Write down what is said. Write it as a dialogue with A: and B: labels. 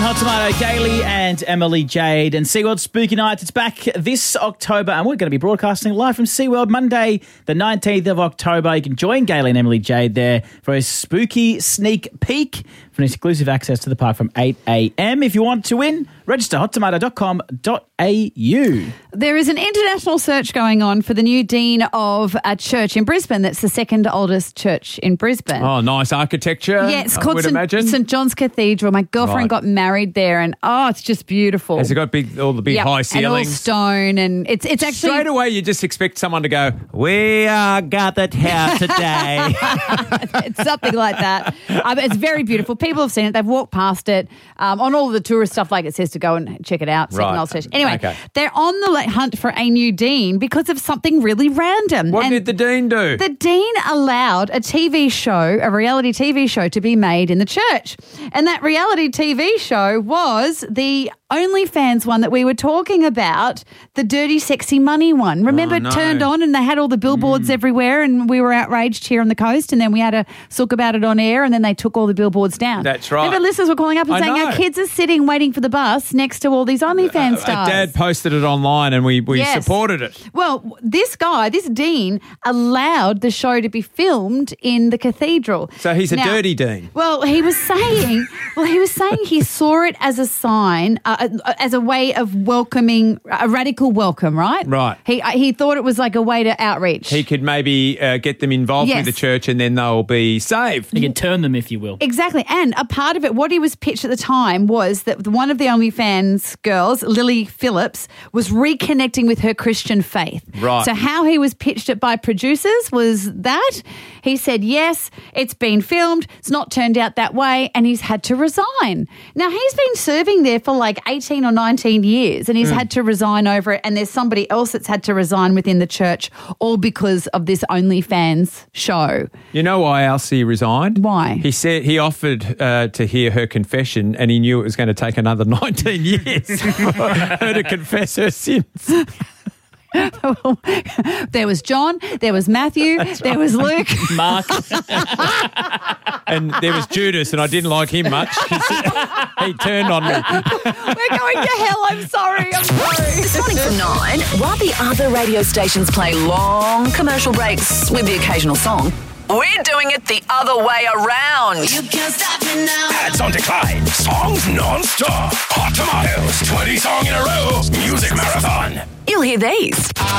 A: Hot Tomato, Gailey and Emily Jade. And SeaWorld Spooky Nights, it's back this October and we're going to be broadcasting live from SeaWorld Monday, the 19th of October. You can join Gailey and Emily Jade there for a spooky sneak peek for an exclusive access to the park from 8 a.m. If you want to win, register hottomato.com.au.
B: There is an international search going on for the new dean of a church in Brisbane. That's the second oldest church in Brisbane.
C: Oh, nice architecture.
B: Yeah, it's called
C: imagine.
B: St. John's Cathedral. My girlfriend got married there, and it's just beautiful.
C: Has it got all the big high ceilings?
B: And all stone, and it's actually
C: straight away. You just expect someone to go, "We are gathered here today."
B: It's something like that. It's very beautiful. People have seen it. They've walked past it on all of the tourist stuff. Like it says to go and check it out. Second old church. Anyway, they're on the hunt for a new dean because of something really random.
C: What did the dean do?
B: The dean allowed a TV show, a reality TV show, to be made in the church. And that reality TV show was the OnlyFans one that we were talking about, the Dirty Sexy Money one. Remember, it turned on and they had all the billboards everywhere and we were outraged here on the coast and then we had to talk about it on air and then they took all the billboards down.
C: That's right.
B: Remember, listeners were calling up and saying our kids are sitting waiting for the bus next to all these OnlyFans stars.
C: Dad posted it online and we supported it.
B: Well, this dean, allowed the show to be filmed in the cathedral.
C: So he's a dirty dean.
B: Well, he was saying he saw it as a sign, as a way of welcoming, a radical welcome, right?
C: Right.
B: He thought it was like a way to outreach.
C: He could maybe get them involved with the church and then they'll be saved.
A: You can turn them, if you will.
B: Exactly. And a part of it, what he was pitched at the time was that one of the OnlyFans girls, Lily Phillips, was reconnecting with her Christian faith.
C: Right.
B: So how he was pitched it by producers was that he said, yes, it's been filmed, it's not turned out that way, and he's had to resign. Now, he's been serving there for like 18 or 19 years and he's had to resign over it, and there's somebody else that's had to resign within the church, all because of this OnlyFans show.
C: You know why Elsie resigned?
B: Why?
C: He said he offered to hear her confession and he knew it was going to take another 19 years for her to confess her sins.
B: There was John, there was Matthew, there was Luke.
A: Mark.
C: And there was Judas, and I didn't like him much because he turned on me.
B: We're going to hell, I'm sorry.
D: This morning from 9, while the other radio stations play long commercial breaks with the occasional song, we're doing it the other way around.
E: You can't stop me now.
F: Ads on decline. Songs non-stop. Hot Tomatoes. 20 song in a row. Music marathon.
D: You'll hear these.